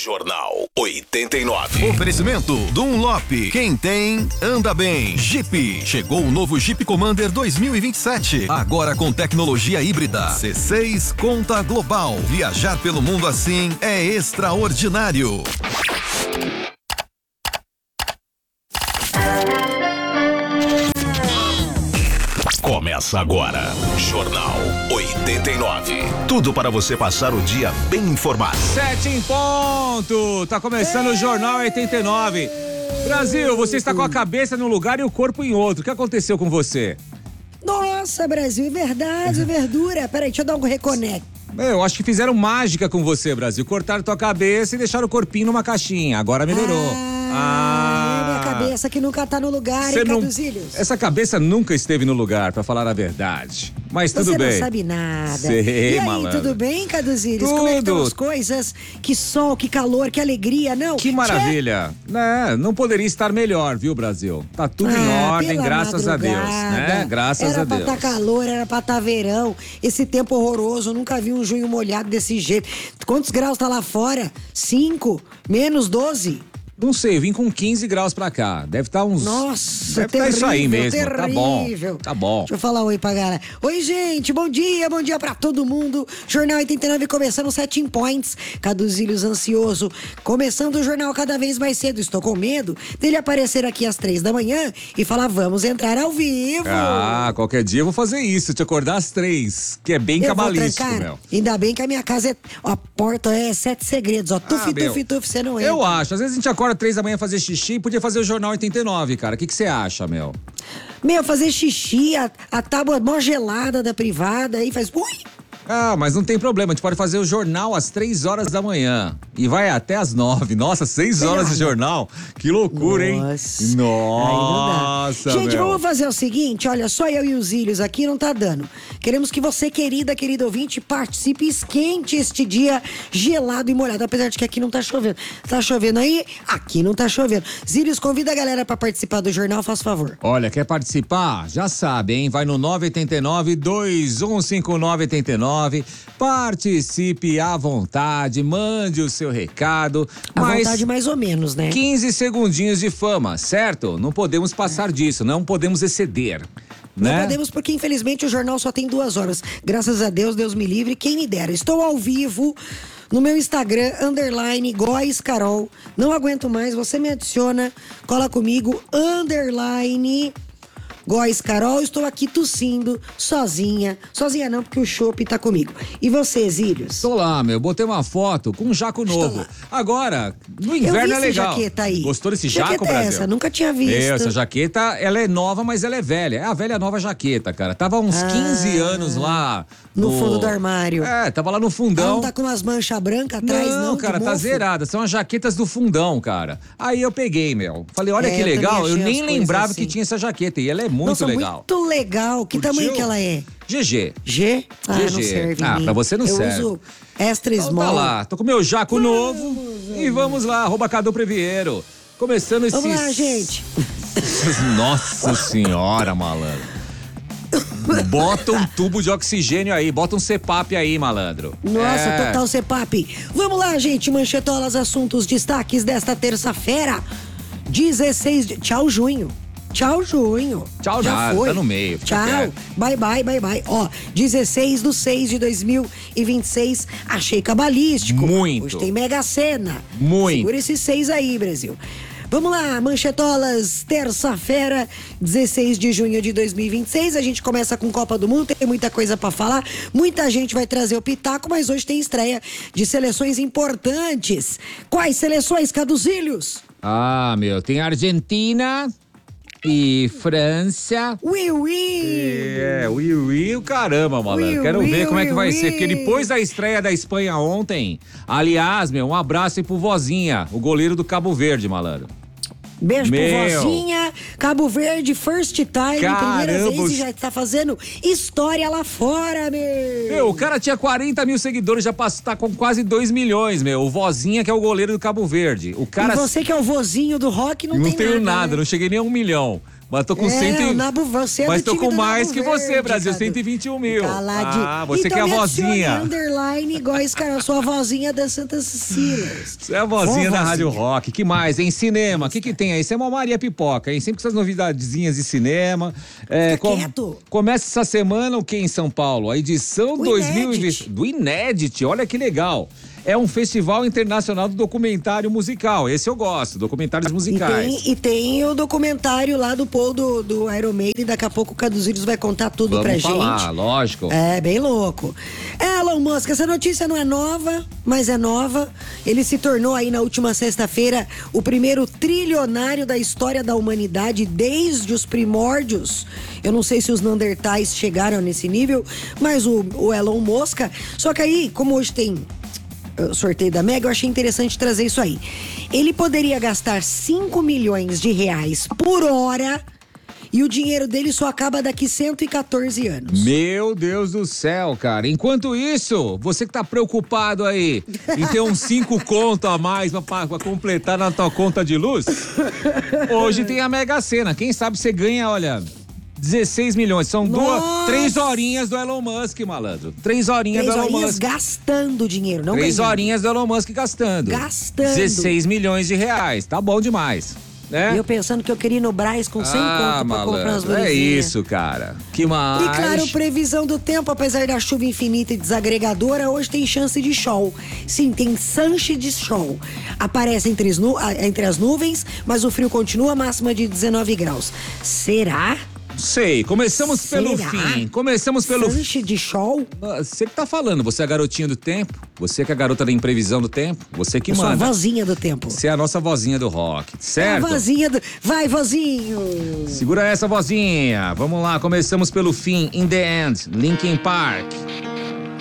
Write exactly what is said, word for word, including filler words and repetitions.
Jornal oitenta e nove. Oferecimento Dunlop. Quem tem, anda bem. Jeep. Chegou o novo Jeep Commander dois mil e vinte e sete. Agora com tecnologia híbrida. C seis Conta Global. Viajar pelo mundo assim é extraordinário. Começa agora, Jornal oitenta e nove. Tudo para você passar o dia bem informado. Sete em ponto. Tá começando o Jornal oitenta e nove. Brasil, você está com a cabeça num lugar e o corpo em outro. O que aconteceu com você? Nossa, Brasil, é verdade, verdura. Peraí, deixa eu dar um reconecto. Eu acho que fizeram mágica com você, Brasil. Cortaram tua cabeça e deixaram o corpinho numa caixinha. Agora melhorou. Ah, ah. minha cabeça que nunca tá no lugar, Cê hein, não... Caduzílios? Essa cabeça nunca esteve no lugar, pra falar a verdade. Mas tudo Você bem. Você não sabe nada. Sei, e aí, malandro. tudo bem, Caduzílios? Tudo. Como é que estão as coisas? Que sol, que calor, que alegria, não? Que maravilha. Né? Não poderia estar melhor, viu, Brasil? Tá tudo ah, em ordem, graças a Deus, né? Graças era a Deus. Era pra tá calor, era pra tá verão. Esse tempo horroroso, eu nunca vi um junho molhado desse jeito. Quantos graus tá lá fora? Cinco? Menos doze? Não sei, eu vim com quinze graus pra cá. Deve estar tá uns... Nossa, Deve terrível, tá isso aí mesmo. terrível. Tá bom, tá bom. Deixa eu falar oi pra galera. Oi, gente, bom dia, bom dia pra todo mundo. Jornal oitenta e nove começando Setting Points. Caduzílios ansioso. Começando o jornal cada vez mais cedo. Estou com medo dele aparecer aqui às três da manhã e falar, vamos entrar ao vivo. Ah, qualquer dia eu vou fazer isso, te acordar às três, que é bem eu cabalístico, meu. Ainda bem que a minha casa é... Ó, a porta é sete segredos, ó. Tuf, ah, tuf, tuf, você não entra. Eu acho, às vezes a gente acorda três da manhã fazer xixi e podia fazer o Jornal oitenta e nove, cara. O que você acha, meu? Meu, fazer xixi, a, a tábua mó gelada da privada, aí faz... Ui! Ah, mas não tem problema, a gente pode fazer o jornal às três horas da manhã e vai até às nove. Nossa, seis horas de jornal? Que loucura, Nossa. hein? Nossa, gente, meu. vamos fazer o seguinte, olha, só eu e os Ilhos aqui não tá dando. Queremos que você, querida, querido ouvinte, participe, esquente este dia gelado e molhado, apesar de que aqui não tá chovendo. Tá chovendo aí? Aqui não tá chovendo. Zílios, convida a galera pra participar do jornal, faz favor. Olha, quer participar? Já sabe, hein? Vai no nove oito nove, dois um cinco nove oito nove. Participe à vontade, mande o seu recado. À vontade mais ou menos, né? quinze segundinhos de fama, certo? Não podemos passar disso, não podemos exceder. Não né? podemos porque infelizmente o jornal só tem duas horas. Graças a Deus, Deus me livre, quem me dera. Estou ao vivo no meu Instagram, underline, Góis Carol. Não aguento mais, você me adiciona, cola comigo, underline... Góis Carol, estou aqui tossindo, sozinha. Sozinha não, porque o chopp tá comigo. E você, Zílios? Tô lá, meu. Botei uma foto com um jaco novo. Agora, no inverno é legal. Essa jaqueta aí. Gostou desse jaqueta jaco, é Brasil? Essa? Nunca tinha visto. Meu, essa jaqueta, ela é nova, mas ela é velha. É a velha nova jaqueta, cara. Tava uns ah, quinze anos lá. No, no fundo do armário. É, tava lá no fundão. Ah, não tá com umas manchas brancas atrás, não? Não, cara, tá zerada. São as jaquetas do fundão, cara. Aí eu peguei, meu. Falei, olha é, que legal. Eu, eu nem lembrava assim. que tinha essa jaqueta. E ela é muito Nossa, legal. Muito legal. Que Curtiu? tamanho que ela é? G G. G? Ah, G G. não serve. Ah, pra você não eu serve. Eu uso extra small. Então tá lá, tô com meu jaco vamos, novo vamos. E vamos lá, arroba Cadu Previeiro. Começando esse... Vamos lá, gente. Nossa senhora, malandro. Bota um tubo de oxigênio aí, bota um C PAP aí, malandro. Nossa, é. total C PAP. Vamos lá, gente, manchetolas, assuntos, destaques desta terça-feira, dezesseis de... Tchau, junho. Tchau, junho. Tchau, já já foi. Tá no meio. Tchau. Quieto. Bye, bye, bye, bye. Ó, dezesseis de seis de dois mil e vinte e seis. Achei cabalístico. Muito. Hoje tem Mega Sena. Muito. Segura esses seis aí, Brasil. Vamos lá, manchetolas, terça-feira, dezesseis de junho de dois mil e vinte e seis. A gente começa com Copa do Mundo, tem muita coisa pra falar. Muita gente vai trazer o pitaco, mas hoje tem estreia de seleções importantes. Quais seleções, Caduzílios? Ah, meu, tem Argentina... E França. Ui, ui. É, ui, ui, o caramba, malandro. Ui, Quero ui, ver como ui, é que vai ui. ser. Porque depois da estreia da Espanha ontem, aliás, meu, um abraço aí pro Vozinha, o goleiro do Cabo Verde, malandro. Beijo Meu. pro Vozinha, Cabo Verde, first time, Caramba. primeira vez e já tá fazendo história lá fora, meu. Meu, o cara tinha quarenta mil seguidores, já passou, tá com quase dois milhões, meu. O Vozinha, que é o goleiro do Cabo Verde. O cara... E você que é o vozinho do rock, não, não tem tenho nada. nada, né? não cheguei nem a um milhão. Mas tô com É, cem... o Nabo, você é Mas do tô time com do mais Nabo que você, Verde, Brasil. Cadu. cento e vinte e um mil. Caladinho. Ah, você então que é a me adicione vozinha. Underline, igual esse cara, eu sou a vozinha da Santa Cecília. Você é a vozinha Sou a da vozinha. Rádio Rock. Que mais? Em cinema, o que que tem aí? Isso é uma Maria Pipoca, hein? Sempre com essas novidadezinhas de cinema. É, Fica quieto. Começa essa semana o que em São Paulo? A edição O dois mil e vinte... Inédit. Do Inédit, olha que legal. É um festival internacional do documentário musical. Esse eu gosto, documentários E musicais. tem, e tem o documentário lá do Paul do, do Iron Maiden. Daqui a pouco o Caduzírios vai contar tudo Vamos pra falar, gente. lógico. É, bem louco. Elon Musk, essa notícia não é nova, mas é nova. Ele se tornou aí na última sexta-feira o primeiro trilionário da história da humanidade desde os primórdios. Eu não sei se os Neandertais chegaram nesse nível, mas o, o Elon Musk. Só que aí, como hoje tem o sorteio da Mega, eu achei interessante trazer isso aí. Ele poderia gastar cinco milhões de reais por hora e o dinheiro dele só acaba daqui cento e quatorze anos. Meu Deus do céu, cara. Enquanto isso, você que tá preocupado aí em ter uns cinco conto a mais pra, pra completar na tua conta de luz, hoje tem a Mega Sena. Quem sabe você ganha, olha, dezesseis milhões. São duas, Nossa! três horinhas do Elon Musk, malandro. Três horinhas Três do Elon horinhas Musk. gastando dinheiro, não Três ganhando. horinhas do Elon Musk gastando. Gastando. dezesseis milhões de reais. Tá bom demais, né? E eu pensando que eu queria ir no Brás com cem ah, conto pra comprar umas malandro, é luzinhas. isso, cara. Que mais? E claro, previsão do tempo, apesar da chuva infinita e desagregadora, hoje tem chance de sol. Sim, tem chance de sol. Aparece entre as, nu- entre as nuvens, mas o frio continua, máxima de dezenove graus. Será? Sei, começamos Será? pelo fim. Começamos pelo fim. Chance de sol? Você que tá falando, você é a garotinha do tempo, você que é a garota da imprevisão do tempo, você que Eu sou a manda. vozinha do tempo. Você é a nossa vozinha do rock, É a certo? vozinha do... Vai, vozinho! Segura essa vozinha. Vamos lá, começamos pelo fim. In the End, Linkin Park.